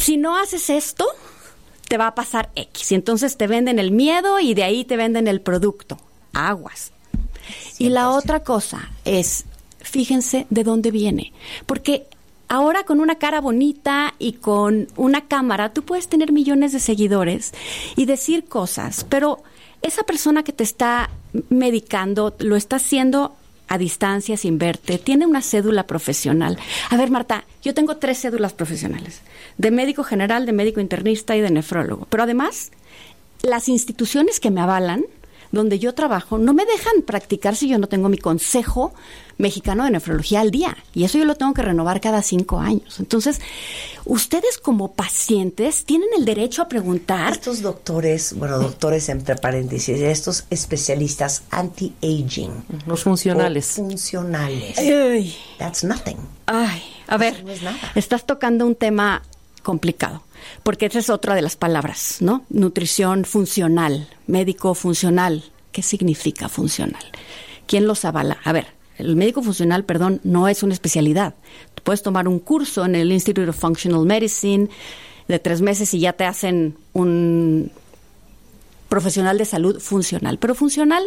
si no haces esto, te va a pasar X. Y entonces te venden el miedo y de ahí te venden el producto. Aguas. 100%. Y la otra cosa es, fíjense de dónde viene. Porque ahora con una cara bonita y con una cámara, tú puedes tener millones de seguidores y decir cosas, pero esa persona que te está medicando lo está haciendo a distancia, sin verte, tiene una cédula profesional. A ver, Marta, yo tengo 3 cédulas profesionales, de médico general, de médico internista y de nefrólogo. Pero además, las instituciones que me avalan, donde yo trabajo, no me dejan practicar si yo no tengo mi Consejo Mexicano de Nefrología al día. Y eso yo lo tengo que renovar cada 5 años. Entonces, ustedes como pacientes tienen el derecho a preguntar. Estos doctores, bueno, doctores entre paréntesis, estos especialistas anti-aging. Los funcionales. Funcionales. Ay. That's nothing. Ay, a ver, Eso no es nada. Estás tocando un tema complicado, porque esa es otra de las palabras, ¿no? Nutrición funcional, médico funcional. ¿Qué significa funcional? ¿Quién los avala? A ver, el médico funcional, no es una especialidad. Tú puedes tomar un curso en el Institute of Functional Medicine de 3 meses y ya te hacen un profesional de salud funcional. Pero funcional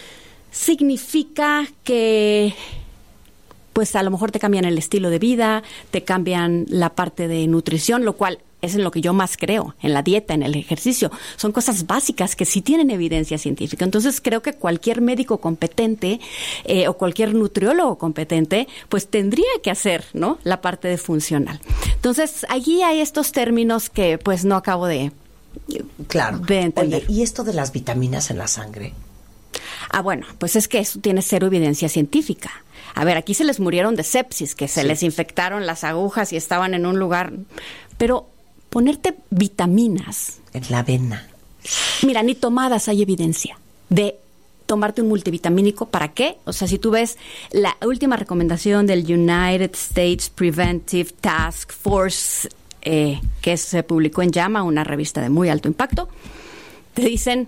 significa que pues a lo mejor te cambian el estilo de vida, te cambian la parte de nutrición, lo cual es en lo que yo más creo, en la dieta, en el ejercicio. Son cosas básicas que sí tienen evidencia científica. Entonces creo que cualquier médico competente o cualquier nutriólogo competente, pues tendría que hacer, ¿no?, la parte de funcional. Entonces allí hay estos términos que pues no acabo de entender. Oye, ¿y esto de las vitaminas en la sangre? Bueno, pues es que eso tiene 0 evidencia científica. A ver, aquí se les murieron de sepsis, que se les infectaron las agujas y estaban en un lugar. Pero ponerte vitaminas en la vena. Mira, ni tomadas hay evidencia de tomarte un multivitamínico. ¿Para qué? O sea, si tú ves la última recomendación del United States Preventive Task Force, que se publicó en JAMA, una revista de muy alto impacto, te dicen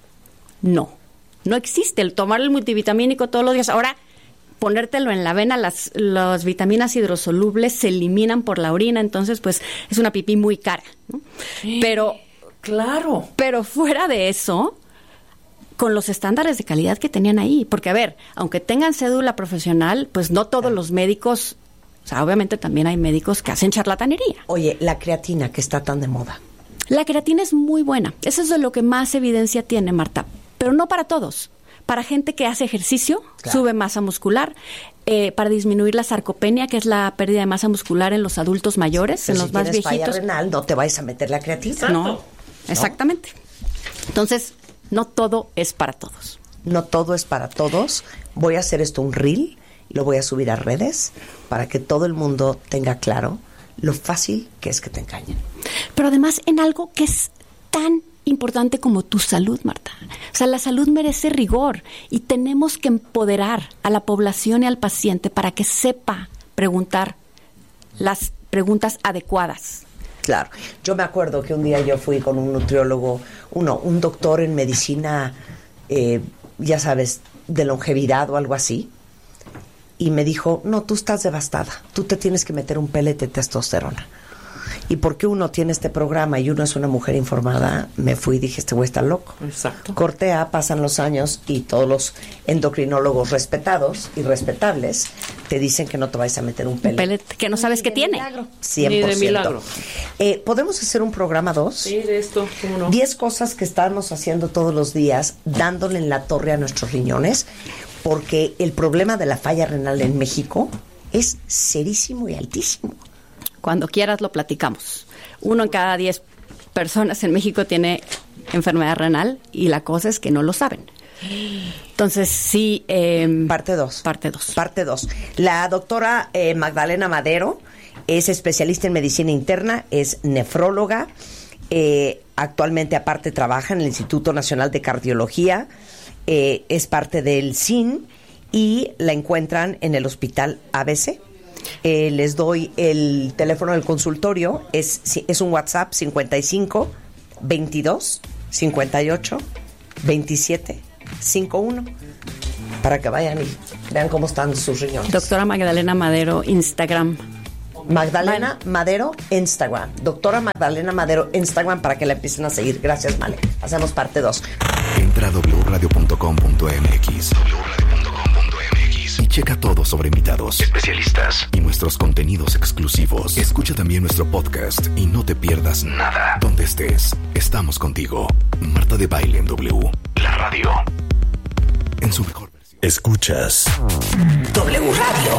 no existe el tomar el multivitamínico todos los días. Ahora, ponértelo en la vena, las vitaminas hidrosolubles se eliminan por la orina, entonces pues es una pipí muy cara, ¿no? Pero claro. Pero fuera de eso, con los estándares de calidad que tenían ahí, porque a ver, aunque tengan cédula profesional, pues no todos los médicos, o sea, obviamente también hay médicos que hacen charlatanería. Oye, la creatina que está tan de moda. La creatina es muy buena, eso es de lo que más evidencia tiene, Marta, pero no para todos. Para gente que hace ejercicio, claro, sube masa muscular, para disminuir la sarcopenia, que es la pérdida de masa muscular en los adultos mayores, pero en los más viejitos. Si tienes falla renal, no te vayas a meter la creatina. No, exactamente. Entonces, no todo es para todos. No todo es para todos. Voy a hacer esto un reel, lo voy a subir a redes para que todo el mundo tenga claro lo fácil que es que te engañen. Pero además en algo que es tan importante como tu salud, Marta. O sea, la salud merece rigor y tenemos que empoderar a la población y al paciente para que sepa preguntar las preguntas adecuadas. Claro. Yo me acuerdo que un día yo fui con un nutriólogo, un doctor en medicina, ya sabes, de longevidad o algo así, y me dijo, no, tú estás devastada, tú te tienes que meter un pelete de testosterona. Y porque uno tiene este programa y uno es una mujer informada, me fui y dije, este güey está loco. Exacto. Corte A, pasan los años y todos los endocrinólogos respetados y respetables te dicen que no te vayas a meter un pelete. Que no sabes qué tiene. Milagro. 100%. Ni de milagro. ¿Podemos hacer un programa 2? Sí, de esto, ¿cómo no? 10 cosas que estamos haciendo todos los días, dándole en la torre a nuestros riñones, porque el problema de la falla renal en México es serísimo y altísimo. Cuando quieras lo platicamos. 1 en cada 10 personas en México tiene enfermedad renal y la cosa es que no lo saben. Entonces, sí. Parte 2. Parte 2. La doctora Magdalena Madero es especialista en medicina interna, es nefróloga. Actualmente, aparte, trabaja en el Instituto Nacional de Cardiología. Es parte del CIN y la encuentran en el Hospital ABC. Les doy el teléfono del consultorio, es un WhatsApp 55 22 58 27 51 para que vayan y vean cómo están sus riñones. Doctora Magdalena Madero, Instagram. Magdalena Madero, Instagram. Doctora Magdalena Madero, Instagram, para que la empiecen a seguir. Gracias, Male. Hacemos parte 2. Entra a wradio.com.mx y checa todo sobre invitados, especialistas y nuestros contenidos exclusivos. Escucha también nuestro podcast y no te pierdas nada. Donde estés, estamos contigo. Marta de Baile en W. La radio. En su mejor versión. Escuchas W Radio.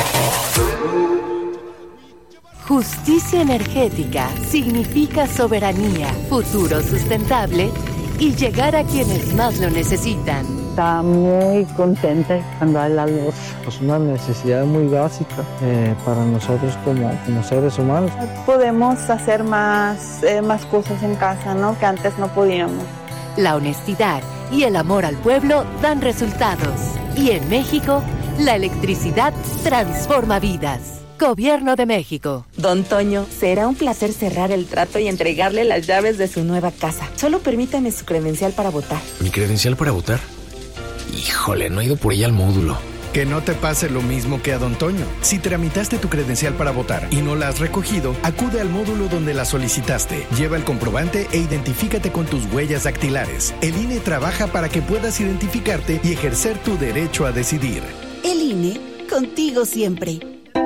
Justicia energética significa soberanía, futuro sustentable y llegar a quienes más lo necesitan. Está muy contenta cuando hay la luz. Es una necesidad muy básica para nosotros como seres humanos. Podemos hacer más cosas en casa, ¿no? Que antes no podíamos. La honestidad y el amor al pueblo dan resultados. Y en México, la electricidad transforma vidas. Gobierno de México. Don Toño, será un placer cerrar el trato y entregarle las llaves de su nueva casa. Solo permítame su credencial para votar. ¿Mi credencial para votar? Híjole, no he ido por ella al módulo. Que no te pase lo mismo que a Don Toño. Si tramitaste tu credencial para votar y no la has recogido, acude al módulo donde la solicitaste. Lleva el comprobante e identifícate con tus huellas dactilares. El INE trabaja para que puedas identificarte y ejercer tu derecho a decidir. El INE, contigo siempre.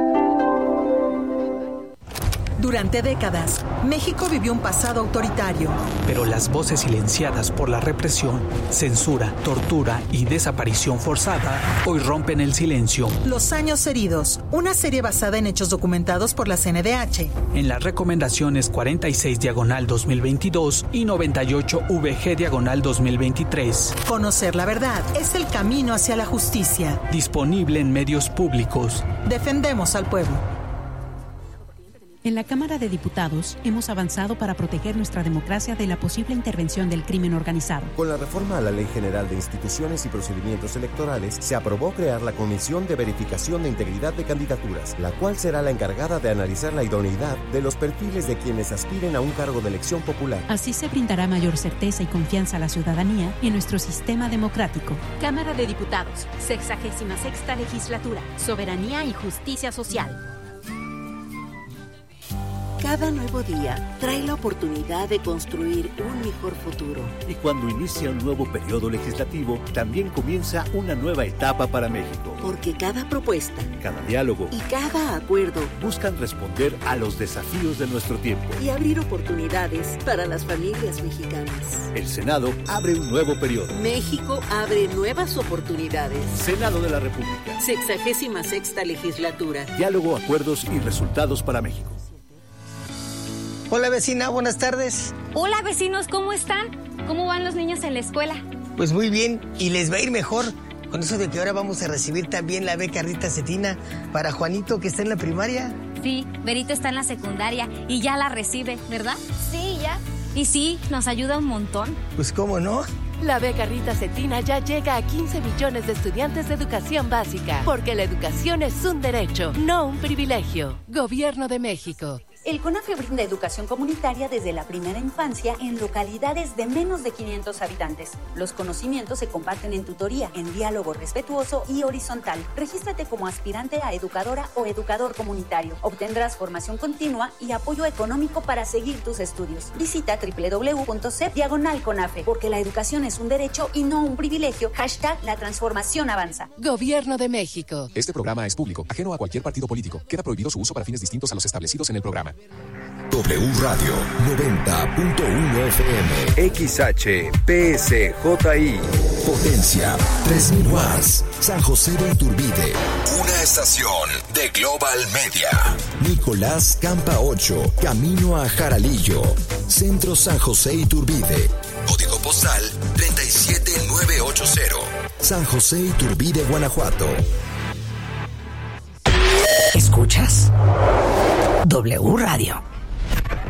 Durante décadas, México vivió un pasado autoritario. Pero las voces silenciadas por la represión, censura, tortura y desaparición forzada hoy rompen el silencio. Los años heridos, una serie basada en hechos documentados por la CNDH. En las recomendaciones 46/2022 y 98/VG/2023. Conocer la verdad es el camino hacia la justicia. Disponible en medios públicos. Defendemos al pueblo. En la Cámara de Diputados hemos avanzado para proteger nuestra democracia de la posible intervención del crimen organizado. Con la reforma a la Ley General de Instituciones y Procedimientos Electorales, se aprobó crear la Comisión de Verificación de Integridad de Candidaturas, la cual será la encargada de analizar la idoneidad de los perfiles de quienes aspiren a un cargo de elección popular. Así se brindará mayor certeza y confianza a la ciudadanía y en nuestro sistema democrático. Cámara de Diputados, 66ª Legislatura, Soberanía y Justicia Social. Cada nuevo día trae la oportunidad de construir un mejor futuro. Y cuando inicia un nuevo periodo legislativo, también comienza una nueva etapa para México. Porque cada propuesta, cada diálogo y cada acuerdo buscan responder a los desafíos de nuestro tiempo y abrir oportunidades para las familias mexicanas. El Senado abre un nuevo periodo. México abre nuevas oportunidades. Senado de la República. 66ª Legislatura. Diálogo, acuerdos y resultados para México. Hola vecina, buenas tardes. Hola vecinos, ¿cómo están? ¿Cómo van los niños en la escuela? Pues muy bien, y les va a ir mejor con eso de que ahora vamos a recibir también la beca Rita Cetina para Juanito, que está en la primaria. Sí, Berito está en la secundaria y ya la recibe, ¿verdad? Sí, ya. Y sí, nos ayuda un montón. Pues cómo no. La beca Rita Cetina ya llega a 15 millones de estudiantes de educación básica, porque la educación es un derecho, no un privilegio. Gobierno de México. El CONAFE brinda educación comunitaria desde la primera infancia en localidades de menos de 500 habitantes. Los conocimientos se comparten en tutoría, en diálogo respetuoso y horizontal. Regístrate como aspirante a educadora o educador comunitario. Obtendrás formación continua y apoyo económico para seguir tus estudios. Visita www.cep/CONAFE, porque la educación es un derecho y no un privilegio. #La transformación avanza. Gobierno de México. Este programa es público, ajeno a cualquier partido político. Queda prohibido su uso para fines distintos a los establecidos en el programa. W Radio 90.1 FM XHPSJI Potencia 3000 watts San José de Iturbide. Una estación de Global Media. Nicolás Campa 8, camino a Jaralillo. Centro San José Iturbide. Código postal 37980. San José Iturbide, Guanajuato. ¿Escuchas? W Radio.